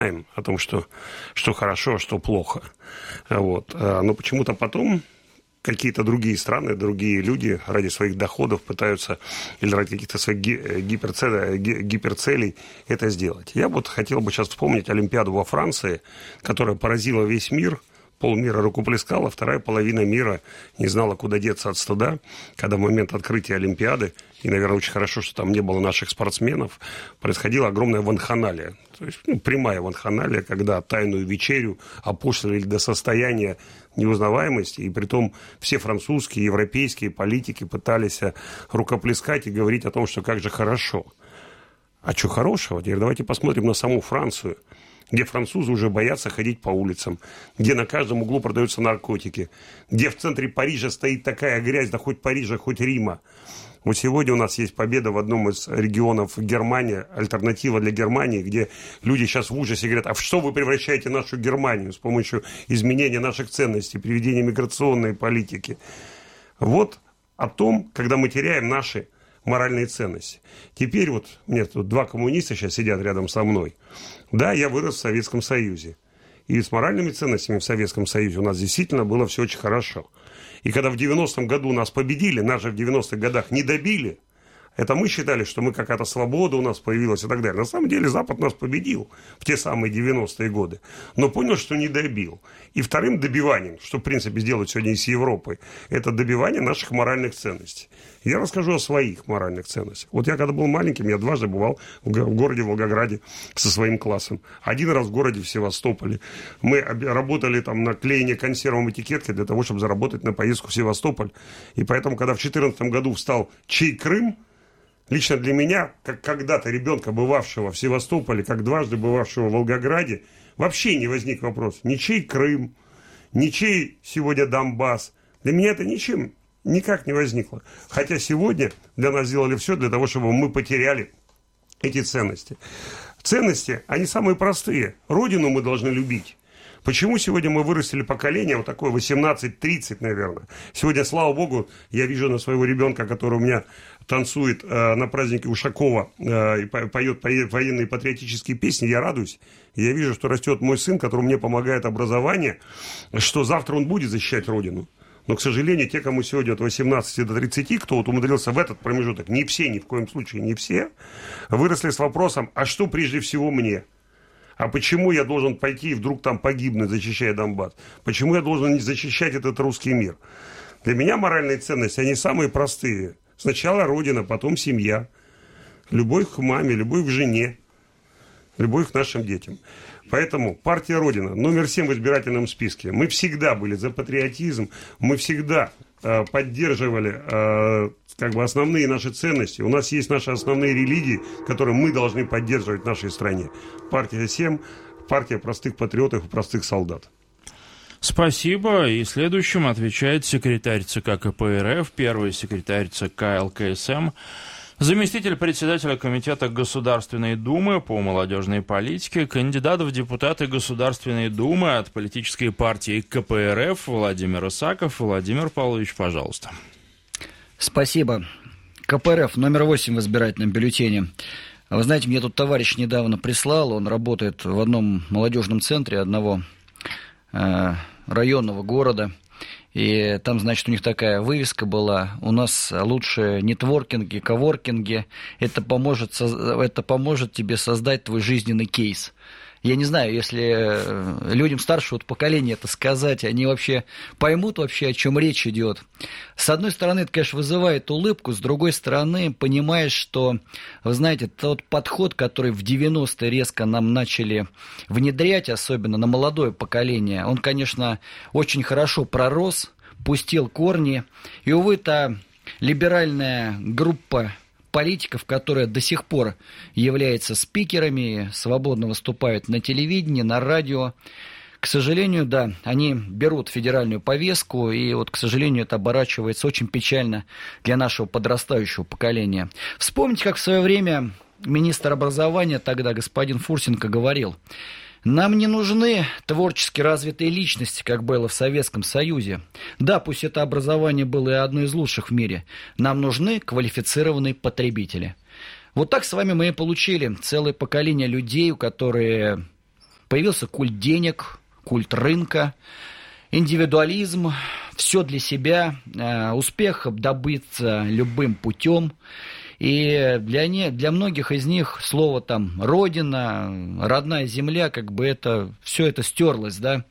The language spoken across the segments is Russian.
о том, что хорошо, что плохо. Вот. Но почему-то потом какие-то другие страны, другие люди ради своих доходов пытаются или ради каких-то своих гиперцелей это сделать. Я вот хотел бы сейчас вспомнить Олимпиаду во Франции, которая поразила весь мир. Полмира рукоплескала, вторая половина мира не знала, куда деться от стыда, когда в момент открытия Олимпиады, и, наверное, очень хорошо, что там не было наших спортсменов, происходила огромная ванханалия. То есть прямая ванханалия, когда тайную вечерю опошлили до состояния неузнаваемости, и притом все французские, европейские политики пытались рукоплескать и говорить о том, что как же хорошо. А что хорошего? Теперь давайте посмотрим на саму Францию, где французы уже боятся ходить по улицам, где на каждом углу продаются наркотики, где в центре Парижа стоит такая грязь, да хоть Парижа, хоть Рима. Вот сегодня у нас есть победа в одном из регионов Германии, альтернатива для Германии, где люди сейчас в ужасе говорят, а в что вы превращаете нашу Германию с помощью изменения наших ценностей, приведения миграционной политики. Вот о том, когда мы теряем наши моральные ценности. Теперь вот, нет, тут два коммуниста сейчас сидят рядом со мной. Да, я вырос в Советском Союзе. И с моральными ценностями в Советском Союзе у нас действительно было все очень хорошо. И когда в 90-м году нас победили, нас же в 90-х годах не добили, это мы считали, что мы какая-то свобода у нас появилась и так далее. На самом деле Запад нас победил в те самые 90-е годы, но понял, что не добил. И вторым добиванием, что в принципе сделать сегодня и с Европой, это добивание наших моральных ценностей. Я расскажу о своих моральных ценностях. Вот я когда был маленьким, я дважды бывал в городе Волгограде со своим классом. Один раз в городе в Севастополе. Мы работали там на клеении консервам этикетки для того, чтобы заработать на поездку в Севастополь. И поэтому, когда в 2014 году встал «Чей Крым?», лично для меня, как когда-то ребенка, бывавшего в Севастополе, как дважды бывавшего в Волгограде, вообще не возник вопрос, ничей Крым, ничей сегодня Донбасс. Для меня это ничем никак не возникло. Хотя сегодня для нас сделали все для того, чтобы мы потеряли эти ценности. Ценности, они самые простые. Родину мы должны любить. Почему сегодня мы вырастили поколение, вот такое 18-30, наверное. Сегодня, слава богу, я вижу на своего ребенка, который у меня танцует на празднике Ушакова и поет военные патриотические песни, я радуюсь. Я вижу, что растет мой сын, который мне помогает образование, что завтра он будет защищать Родину. Но, к сожалению, те, кому сегодня от 18 до 30, кто вот умудрился в этот промежуток, не все, ни в коем случае не все, выросли с вопросом, а что прежде всего мне? А почему я должен пойти и вдруг там погибнуть, защищая Донбасс? Почему я должен защищать этот русский мир? Для меня моральные ценности, они самые простые. Сначала Родина, потом семья. Любовь к маме, любовь к жене, любовь к нашим детям. Поэтому партия Родина, номер 7 в избирательном списке. Мы всегда были за патриотизм, мы всегда поддерживали основные наши ценности. У нас есть наши основные религии, которые мы должны поддерживать в нашей стране. Партия 7, партия простых патриотов и простых солдат. Спасибо. И следующим отвечает секретарь ЦК КПРФ, первый секретарь ЦК ЛКСМ, заместитель председателя Комитета Государственной Думы по молодежной политике, кандидат в депутаты Государственной Думы от политической партии КПРФ Владимир Исаков. Владимир Павлович, пожалуйста. Спасибо. КПРФ, номер 8 в избирательном бюллетене. Вы знаете, мне тут товарищ недавно прислал, он работает в одном молодежном центре одного районного города. И там, значит, у них такая вывеска была: у нас лучше нетворкинги, коворкинги, это поможет тебе создать твой жизненный кейс. Я не знаю, если людям старшего поколения это сказать, они вообще поймут вообще, о чем речь идет. С одной стороны, это, конечно, вызывает улыбку, с другой стороны, понимаешь, что, вы знаете, тот подход, который в 90-е резко нам начали внедрять, особенно на молодое поколение, он, конечно, очень хорошо пророс, пустил корни, и, увы, та либеральная группа политиков, которая до сих пор является спикерами, свободно выступают на телевидении, на радио. К сожалению, да, они берут федеральную повестку, и вот, к сожалению, это оборачивается очень печально для нашего подрастающего поколения. Вспомните, как в свое время министр образования тогда, господин Фурсенко, говорил: нам не нужны творчески развитые личности, как было в Советском Союзе. Да, пусть это образование было и одно из лучших в мире. Нам нужны квалифицированные потребители. Вот так с вами мы и получили целое поколение людей, которые Появился культ денег, культ рынка, индивидуализм, все для себя, успех добыться любым путем. И для многих из них слово там «родина», «родная земля», как бы это, все это стерлось, да.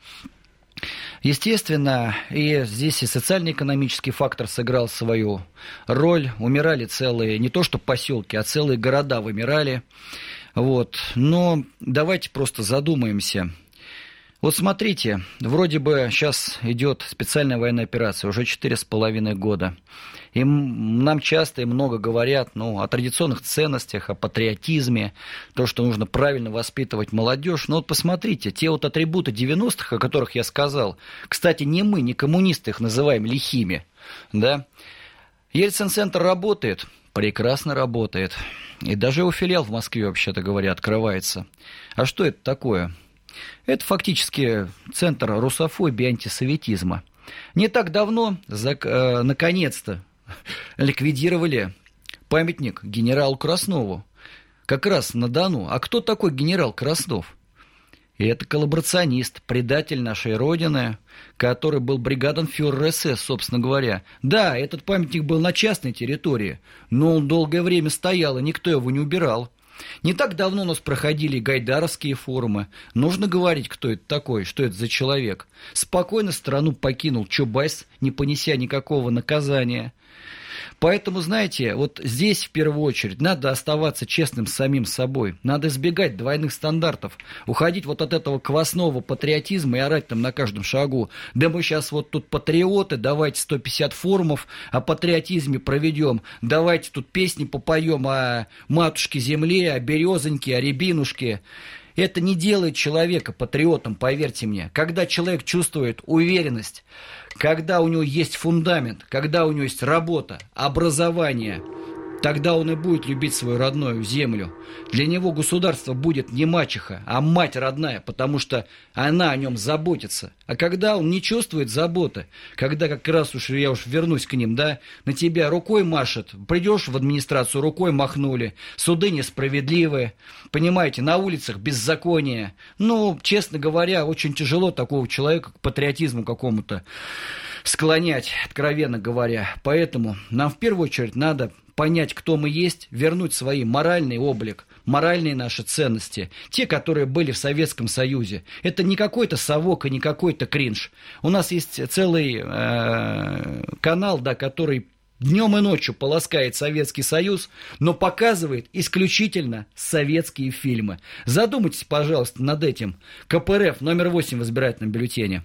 Естественно, и здесь и социально-экономический фактор сыграл свою роль. Умирали целые, не то что поселки, а целые города вымирали. Вот. Но давайте просто задумаемся. Вот смотрите, вроде бы сейчас идет специальная военная операция, уже 4,5 года. И нам часто и много говорят о традиционных ценностях, о патриотизме, то, что нужно правильно воспитывать молодежь. Но вот посмотрите, те вот атрибуты 90-х, о которых я сказал, кстати, не мы, не коммунисты их называем лихими, да. Ельцин-центр работает, прекрасно работает. И даже его филиал в Москве, вообще-то говоря, открывается. А что это такое? Это фактически центр русофобии и антисоветизма. Не так давно, наконец-то, ликвидировали памятник генералу Краснову. Как раз на Дону. А кто такой генерал Краснов? И это коллаборационист, предатель нашей Родины, который был бригаденфюрер СС, собственно говоря. Да, этот памятник был на частной территории, но он долгое время стоял, и никто его не убирал. Не так давно у нас проходили гайдаровские форумы. Нужно говорить, кто это такой, что это за человек. Спокойно страну покинул Чубайс, не понеся никакого наказания. Поэтому, знаете, вот здесь в первую очередь надо оставаться честным с самим собой. Надо избегать двойных стандартов. Уходить вот от этого квасного патриотизма и орать там на каждом шагу. Да мы сейчас вот тут патриоты, давайте 150 форумов о патриотизме проведем. Давайте тут песни попоем о матушке земле, о березоньке, о рябинушке. Это не делает человека патриотом, поверьте мне. Когда человек чувствует уверенность, когда у него есть фундамент, когда у него есть работа, образование, тогда он и будет любить свою родную землю. Для него государство будет не мачеха, а мать родная, потому что она о нем заботится. А когда он не чувствует заботы, когда как раз я вернусь к ним, да, на тебя рукой машет, придешь в администрацию, рукой махнули, суды несправедливые, понимаете, на улицах беззаконие. Честно говоря, очень тяжело такого человека к патриотизму какому-то склонять, откровенно говоря. Поэтому нам в первую очередь надо понять, кто мы есть, вернуть свой моральный облик, моральные наши ценности, те, которые были в Советском Союзе. Это не какой-то совок и не какой-то кринж. У нас есть целый канал, да, который днем и ночью полоскает Советский Союз, но показывает исключительно советские фильмы. Задумайтесь, пожалуйста, над этим. КПРФ, номер 8 в избирательном бюллетене.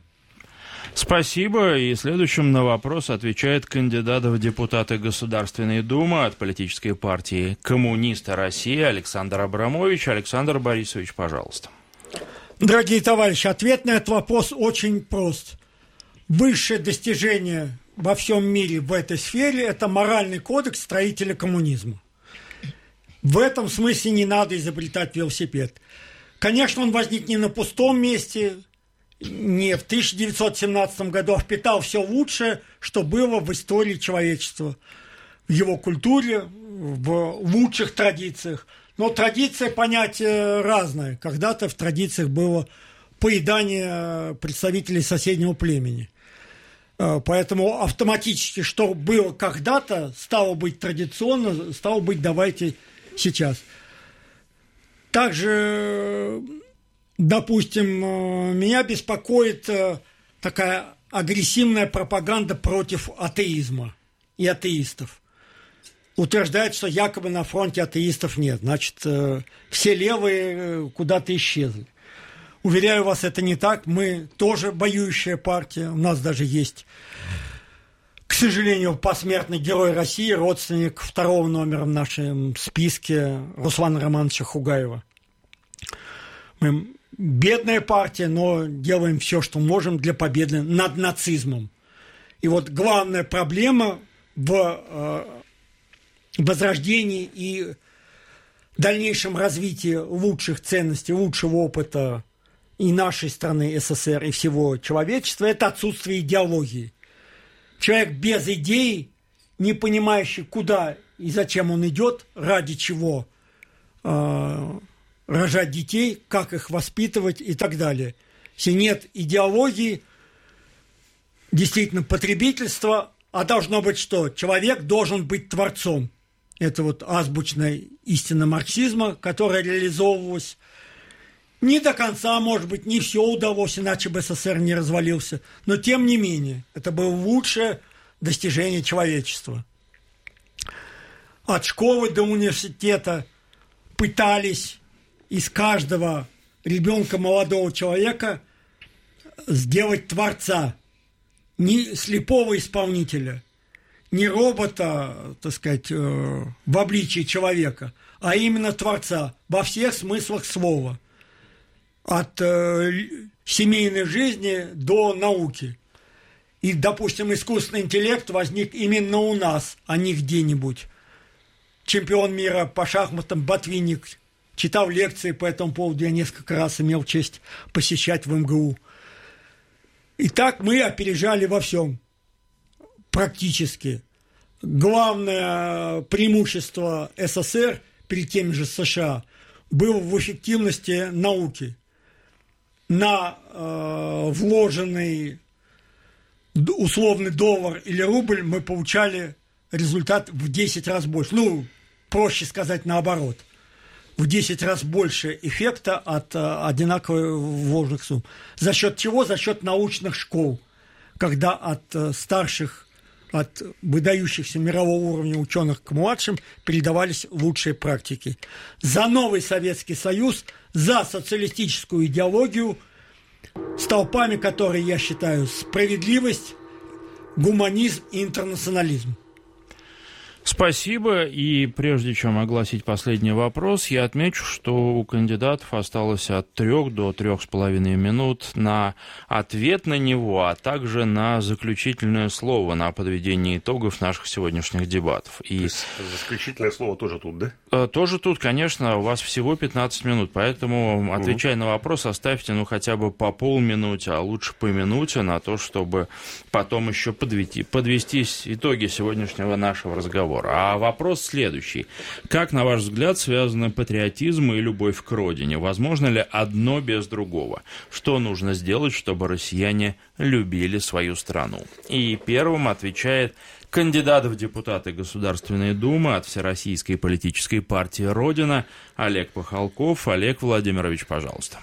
Спасибо. И следующим на вопрос отвечает кандидат в депутаты Государственной Думы от политической партии «Коммунисты России» Александр Абрамович. Александр Борисович, пожалуйста. Дорогие товарищи, ответ на этот вопрос очень прост. Высшее достижение во всем мире в этой сфере – это моральный кодекс строителя коммунизма. В этом смысле не надо изобретать велосипед. Конечно, он возник не на пустом месте, не в 1917 году, а впитал все лучшее, что было в истории человечества, в его культуре, в лучших традициях. Но традиция понятие разное. Когда-то в традициях было поедание представителей соседнего племени. Поэтому автоматически, что было когда-то, стало быть традиционно, стало быть давайте сейчас. Также, допустим, меня беспокоит такая агрессивная пропаганда против атеизма и атеистов. Утверждает, что якобы на фронте атеистов нет. Значит, все левые куда-то исчезли. Уверяю вас, это не так. Мы тоже воюющая партия. У нас даже есть, к сожалению, посмертный герой России, родственник второго номера в нашем списке Руслана Романовича Хугаева. Мы бедная партия, но делаем все, что можем для победы над нацизмом. И вот главная проблема в возрождении и дальнейшем развитии лучших ценностей, лучшего опыта и нашей страны, СССР, и всего человечества – это отсутствие идеологии. Человек без идей, не понимающий, куда и зачем он идет, ради чего рожать детей, как их воспитывать и так далее. Если нет идеологии, действительно потребительства, а должно быть что? Человек должен быть творцом. Это вот азбучная истина марксизма, которая реализовывалась. Не до конца, может быть, не все удалось, иначе бы СССР не развалился. Но тем не менее, это было лучшее достижение человечества. От школы до университета пытались из каждого ребенка, молодого человека сделать творца, не слепого исполнителя, не робота, так сказать, в обличии человека, а именно творца во всех смыслах слова. От семейной жизни до науки. И, допустим, искусственный интеллект возник именно у нас, а не где-нибудь. Чемпион мира по шахматам Ботвинник читал лекции по этому поводу, я несколько раз имел честь посещать в МГУ. И так мы опережали во всем, практически. Главное преимущество СССР перед теми же США было в эффективности науки. На вложенный условный доллар или рубль мы получали результат в 10 раз больше. Ну, проще сказать наоборот. В 10 раз больше эффекта от одинаковых вложенных сумм. За счет чего? За счет научных школ. Когда от старших, от выдающихся мирового уровня ученых к младшим передавались лучшие практики. За новый Советский Союз, за социалистическую идеологию, столпами которой я считаю справедливость, гуманизм и интернационализм. Спасибо. И прежде чем огласить последний вопрос, я отмечу, что у кандидатов осталось от 3 до 3,5 минут на ответ на него, а также на заключительное слово, на подведение итогов наших сегодняшних дебатов. И заключительное слово тоже тут, да? Тоже тут, конечно, у вас всего 15 минут, поэтому, отвечая на вопрос, оставьте хотя бы по полминуте, а лучше по минуте на то, чтобы потом еще подвести итоги сегодняшнего нашего разговора. А вопрос следующий. Как, на ваш взгляд, связаны патриотизм и любовь к родине? Возможно ли одно без другого? Что нужно сделать, чтобы россияне любили свою страну? И первым отвечает кандидат в депутаты Государственной Думы от Всероссийской политической партии «Родина» Олег Похолков. Олег Владимирович, пожалуйста.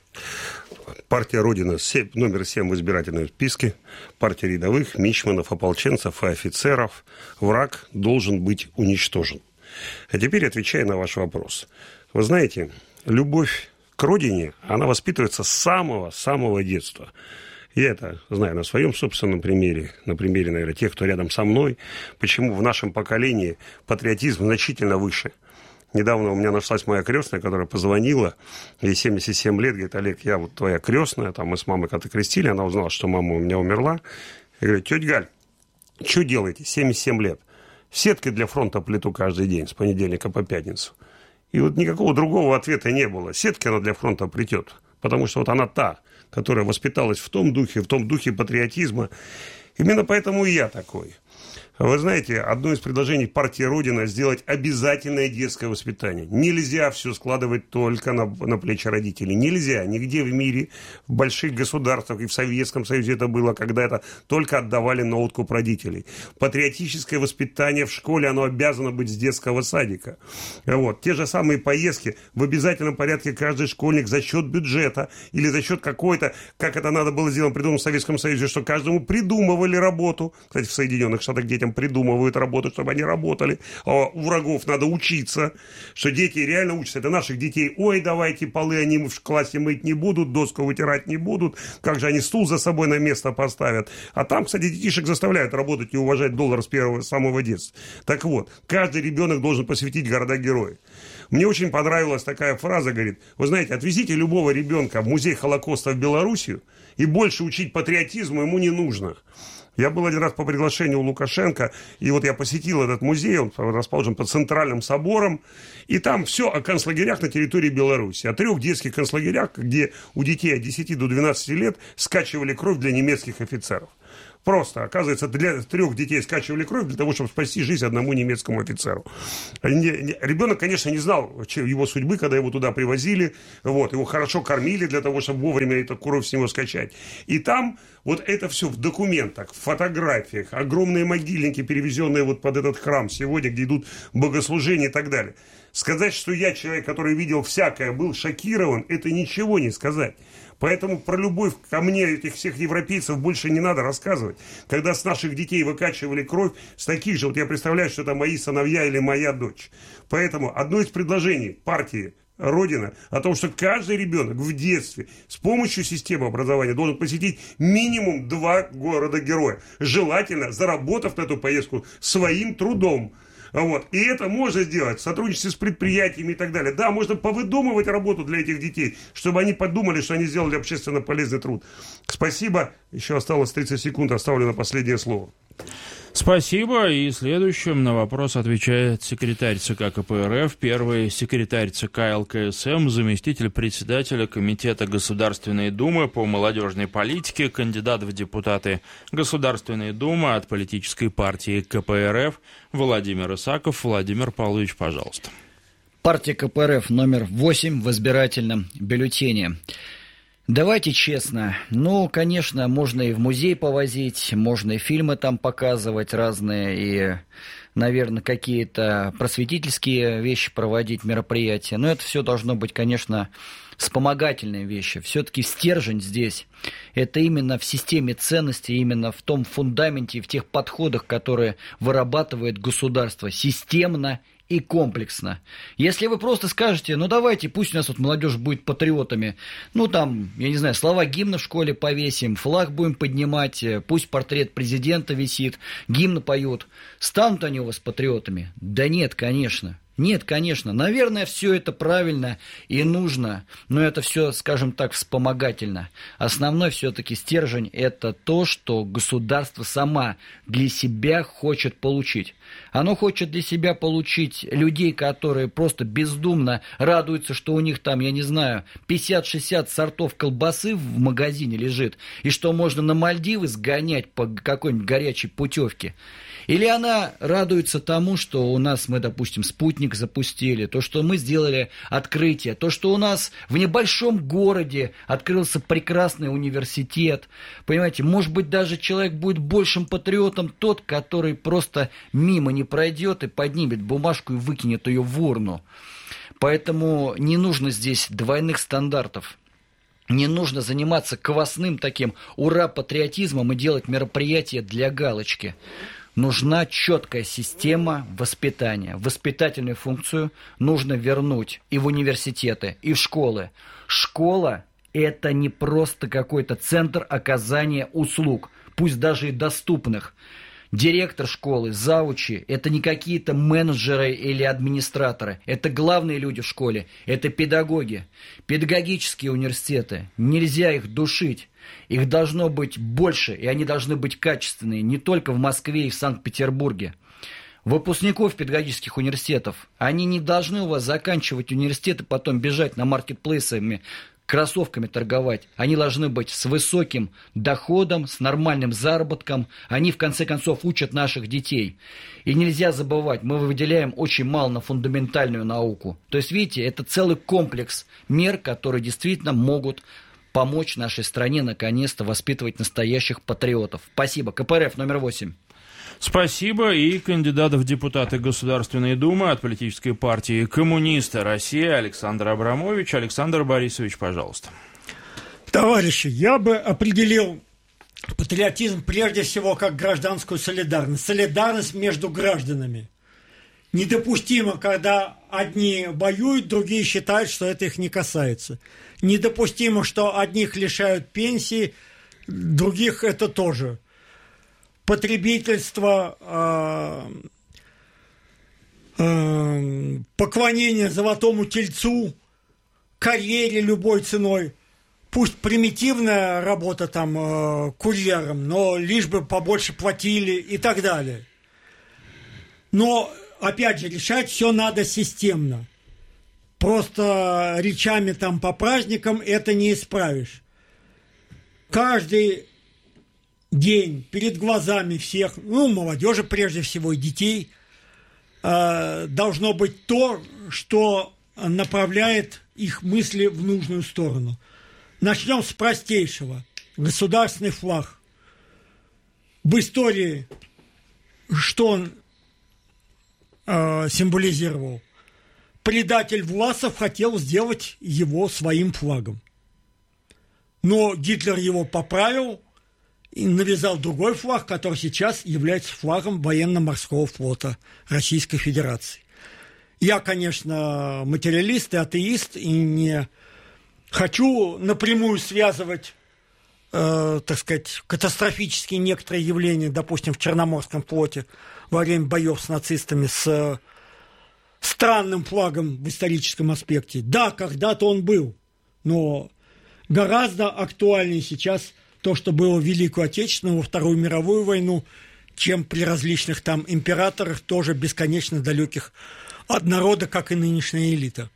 Партия «Родина» номер 7 в избирательном списке. Партия рядовых, мичманов, ополченцев и офицеров. Враг должен быть уничтожен. А теперь отвечая на ваш вопрос. Вы знаете, любовь к родине, она воспитывается с самого-самого детства. Я это знаю на своем собственном примере, на примере, наверное, тех, кто рядом со мной. Почему в нашем поколении патриотизм значительно выше. Недавно у меня нашлась моя крестная, которая позвонила, ей 77 лет, говорит: Олег, я вот твоя крестная, там мы с мамой как-то крестили, она узнала, что мама у меня умерла. Я говорю: тетя Галь, что делаете, 77 лет? Сетки для фронта плету каждый день, с понедельника по пятницу. И вот никакого другого ответа не было. Сетки она для фронта плетет, потому что вот она та, которая воспиталась в том духе патриотизма. Именно поэтому и я такой. Вы знаете, одно из предложений партии «Родина» – сделать обязательное детское воспитание. Нельзя все складывать только на плечи родителей. Нельзя. Нигде в мире, в больших государствах и в Советском Союзе это было, когда это только отдавали на откуп родителей. Патриотическое воспитание в школе, оно обязано быть с детского садика. Вот. Те же самые поездки в обязательном порядке каждый школьник за счет бюджета или за счет какой-то, как это надо было сделано, придумано в Советском Союзе, что каждому придумывали работу. Кстати, в Соединенных Штатах детям придумывают работу, чтобы они работали. А у врагов надо учиться, что дети реально учатся. Это наших детей. Ой, давайте полы они в классе мыть не будут, доску вытирать не будут. Как же они стул за собой на место поставят. А там, кстати, детишек заставляют работать и уважать доллар с самого детства. Так вот, каждый ребенок должен посвятить города-герои. Мне очень понравилась такая фраза, говорит: вы знаете, отвезите любого ребенка в музей Холокоста в Белоруссию, и больше учить патриотизму ему не нужно. Я был один раз по приглашению у Лукашенко, и вот я посетил этот музей, он расположен под Центральным собором, и там все о концлагерях на территории Беларуси, о 3 детских концлагерях, где у детей от 10 до 12 лет скачивали кровь для немецких офицеров. Просто, оказывается, для 3 детей скачивали кровь для того, чтобы спасти жизнь одному немецкому офицеру. Ребенок, конечно, не знал его судьбы, когда его туда привозили. Вот, его хорошо кормили для того, чтобы вовремя эту кровь с него скачать. И там вот это все в документах, в фотографиях, огромные могильники, перевезенные вот под этот храм сегодня, где идут богослужения и так далее. Сказать, что я человек, который видел всякое, был шокирован, это ничего не сказать. Поэтому про любовь ко мне этих всех европейцев больше не надо рассказывать. Когда с наших детей выкачивали кровь, с таких же, вот я представляю, что это мои сыновья или моя дочь. Поэтому одно из предложений партии Родина о том, что каждый ребенок в детстве с помощью системы образования должен посетить минимум 2 города-героя. Желательно заработав на эту поездку своим трудом. Вот. И это можно сделать в сотрудничестве с предприятиями и так далее. Да, можно повыдумывать работу для этих детей, чтобы они подумали, что они сделали общественно полезный труд. Спасибо. Еще осталось 30 секунд, оставлю на последнее слово. Спасибо. И следующим на вопрос отвечает секретарь ЦК КПРФ, первый секретарь ЦК ЛКСМ, заместитель председателя Комитета Государственной Думы по молодежной политике, кандидат в депутаты Государственной Думы от политической партии КПРФ Владимир Исаков. Владимир Павлович, пожалуйста. Партия КПРФ номер 8 в избирательном бюллетене. Давайте честно, конечно, можно и в музей повозить, можно и фильмы там показывать разные, и, наверное, какие-то просветительские вещи проводить, мероприятия. Но это все должно быть, конечно, вспомогательные вещи. Все-таки стержень здесь – это именно в системе ценностей, именно в том фундаменте, в тех подходах, которые вырабатывает государство системно и комплексно. Если вы просто скажете, давайте, пусть у нас вот молодежь будет патриотами, слова гимна в школе повесим, флаг будем поднимать, пусть портрет президента висит, гимн поют, станут они у вас патриотами? Да нет, конечно. Нет, конечно, наверное, все это правильно и нужно, но это все, скажем так, вспомогательно. Основной все-таки стержень – это то, что государство сама для себя хочет получить. Оно хочет для себя получить людей, которые просто бездумно радуются, что у них там, 50-60 сортов колбасы в магазине лежит, и что можно на Мальдивы сгонять по какой-нибудь горячей путевке. Или она радуется тому, что мы, допустим, спутник запустили, то, что мы сделали открытие, то, что у нас в небольшом городе открылся прекрасный университет. Понимаете, может быть, даже человек будет большим патриотом тот, который просто мимо не пройдет и поднимет бумажку и выкинет ее в урну. Поэтому не нужно здесь двойных стандартов. Не нужно заниматься квасным таким ура-патриотизмом и делать мероприятия для галочки. Нужна четкая система воспитания. Воспитательную функцию нужно вернуть и в университеты, и в школы. Школа – это не просто какой-то центр оказания услуг, пусть даже и доступных. Директор школы, завучи – это не какие-то менеджеры или администраторы. Это главные люди в школе, это педагоги. Педагогические университеты, нельзя их душить. Их должно быть больше, и они должны быть качественные, не только в Москве и в Санкт-Петербурге. Выпускников педагогических университетов, они не должны у вас заканчивать университет и потом бежать на маркетплейсами, кроссовками торговать. Они должны быть с высоким доходом, с нормальным заработком. Они, в конце концов, учат наших детей. И нельзя забывать, мы выделяем очень мало на фундаментальную науку. То есть, видите, это целый комплекс мер, которые действительно могут помочь нашей стране наконец-то воспитывать настоящих патриотов. Спасибо. КПРФ номер 8. Спасибо. И кандидат в депутаты Государственной Думы от политической партии «Коммунисты России» Александр Абрамович. Александр Борисович, пожалуйста. Товарищи, я бы определил патриотизм прежде всего как гражданскую солидарность. Солидарность между гражданами. Недопустимо, когда одни воюют, другие считают, что это их не касается. Недопустимо, что одних лишают пенсии, других это тоже. Потребительство, поклонение золотому тельцу, карьере любой ценой. Пусть примитивная работа там курьером, но лишь бы побольше платили и так далее. Но опять же, решать все надо системно. Просто речами там по праздникам это не исправишь. Каждый день перед глазами всех, молодежи прежде всего и детей, должно быть то, что направляет их мысли в нужную сторону. Начнем с простейшего. Государственный флаг. В истории что он символизировал? Предатель Власов хотел сделать его своим флагом. Но Гитлер его поправил и навязал другой флаг, который сейчас является флагом военно-морского флота Российской Федерации. Я, конечно, материалист и атеист, и не хочу напрямую связывать, так сказать, катастрофические некоторые явления, допустим, в Черноморском флоте во время боев с нацистами с странным флагом в историческом аспекте. Да, когда-то он был, но гораздо актуальнее сейчас то, что было в Великую Отечественную, во Вторую мировую войну, чем при различных там императорах, тоже бесконечно далеких от народа, как и нынешняя элита.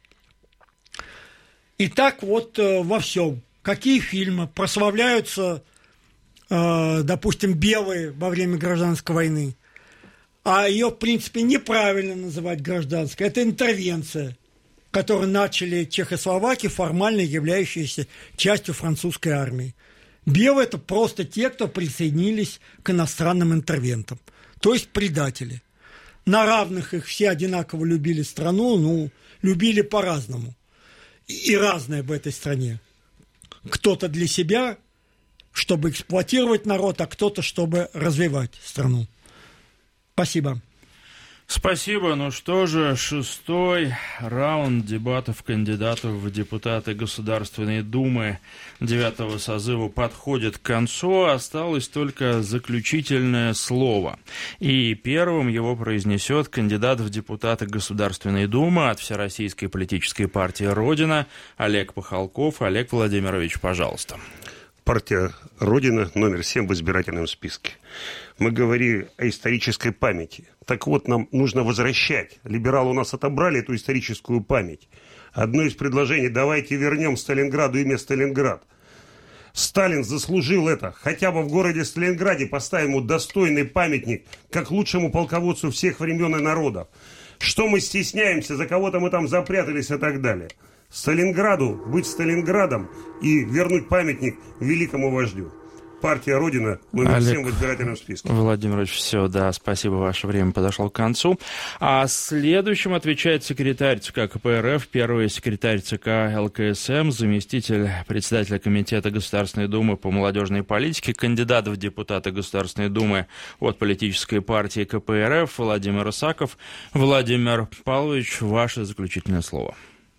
Итак, вот во всем. Какие фильмы прославляются, допустим, белые во время гражданской войны, а ее, в принципе, неправильно называть гражданской. Это интервенция, которую начали Чехословакии, формально являющиеся частью французской армии. Белые – это просто те, кто присоединились к иностранным интервентам, то есть предатели. На равных их все одинаково любили страну, любили по-разному. И разное в этой стране. Кто-то для себя, чтобы эксплуатировать народ, а кто-то, чтобы развивать страну. Спасибо. Спасибо. Ну что же, 6-й раунд дебатов кандидатов в депутаты Государственной Думы 9-го созыва подходит к концу. Осталось только заключительное слово. И первым его произнесет кандидат в депутаты Государственной Думы от Всероссийской политической партии «Родина» Олег Похолков. Олег Владимирович, пожалуйста. Партия «Родина» номер 7 в избирательном списке. Мы говорили о исторической памяти. Так вот, нам нужно возвращать. Либералы у нас отобрали эту историческую память. Одно из предложений: давайте вернем Сталинграду имя Сталинград. Сталин заслужил это. Хотя бы в городе Сталинграде поставим ему достойный памятник, как лучшему полководцу всех времен и народов. Что мы стесняемся, за кого-то мы там запрятались и так далее. Сталинграду быть Сталинградом и вернуть памятник великому вождю. Партия «Родина» номер 7 в избирательном списке. Владимирович, все, да, спасибо, ваше время подошло к концу. А следующим отвечает секретарь ЦК КПРФ, первый секретарь ЦК ЛКСМ, заместитель председателя Комитета Государственной Думы по молодежной политике, кандидат в депутаты Государственной Думы от политической партии КПРФ Владимир Исаков. Владимир Павлович, ваше заключительное слово.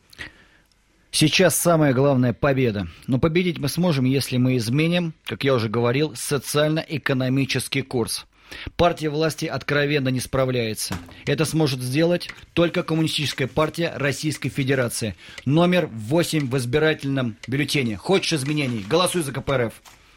Сейчас самая главная победа. Но победить мы сможем, если мы изменим, как я уже говорил, социально-экономический курс. Партия власти откровенно не справляется. Это сможет сделать только Коммунистическая партия Российской Федерации. Номер 8 в избирательном бюллетене. Хочешь изменений? Голосуй за КПРФ.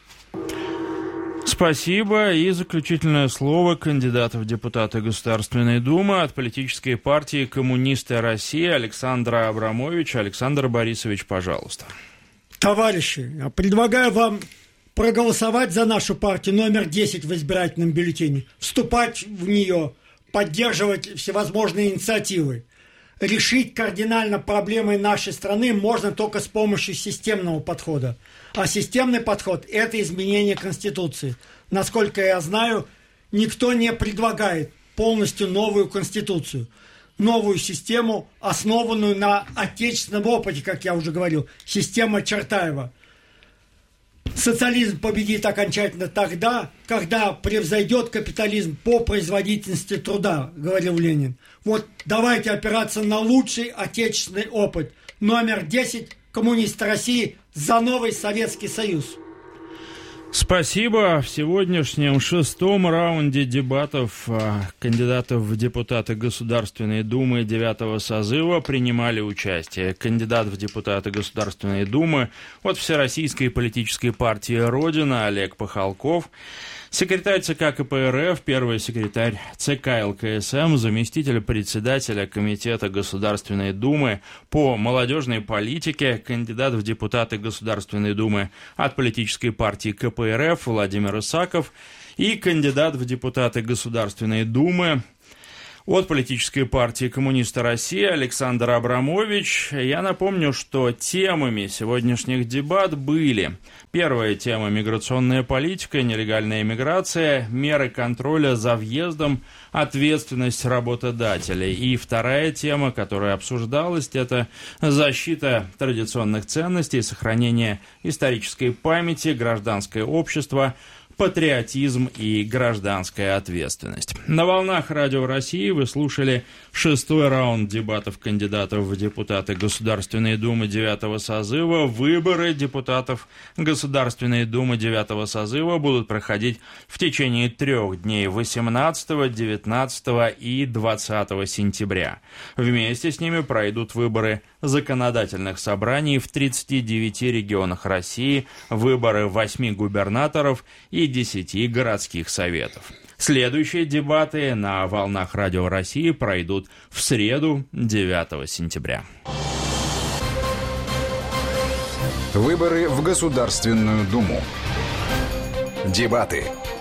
Спасибо. И заключительное слово кандидата в депутаты Государственной Думы от политической партии «Коммунисты России» Александра Абрамовича. Александр Борисович, пожалуйста. Товарищи, я предлагаю вам проголосовать за нашу партию номер 10 в избирательном бюллетене, вступать в нее, поддерживать всевозможные инициативы. Решить кардинально проблемы нашей страны можно только с помощью системного подхода. А системный подход – это изменение Конституции. Насколько я знаю, никто не предлагает полностью новую Конституцию. Новую систему, основанную на отечественном опыте, как я уже говорил. Система Чертаева. Социализм победит окончательно тогда, когда превзойдет капитализм по производительности труда, говорил Ленин. Вот давайте опираться на лучший отечественный опыт. Номер 10. Коммунисты России за новый Советский Союз. Спасибо. В сегодняшнем 6-м раунде дебатов кандидатов в депутаты Государственной Думы 9-го созыва принимали участие кандидат в депутаты Государственной Думы от Всероссийской политической партии «Родина» Олег Похолков, Секретарь ЦК КПРФ, первый секретарь ЦК ЛКСМ, заместитель председателя Комитета Государственной Думы по молодежной политике, кандидат в депутаты Государственной Думы от политической партии КПРФ Владимир Исаков и кандидат в депутаты Государственной Думы от политической партии «Коммунисты России» Александр Абрамович. Я напомню, что темами сегодняшних дебат были: первая тема – миграционная политика, нелегальная миграция, меры контроля за въездом, ответственность работодателей. И вторая тема, которая обсуждалась, это защита традиционных ценностей, сохранение исторической памяти, гражданское общество, патриотизм и гражданская ответственность. На волнах Радио России вы слушали 6-й раунд дебатов кандидатов в депутаты Государственной Думы 9-го созыва. Выборы депутатов Государственной Думы 9-го созыва будут проходить в течение 3 дней: 18, 19 и 20 сентября. Вместе с ними пройдут выборы законодательных собраний в 39 регионах России, выборы 8 губернаторов и 10 городских советов. Следующие дебаты на волнах Радио России пройдут в среду, 9 сентября. Выборы в Государственную Думу. Дебаты.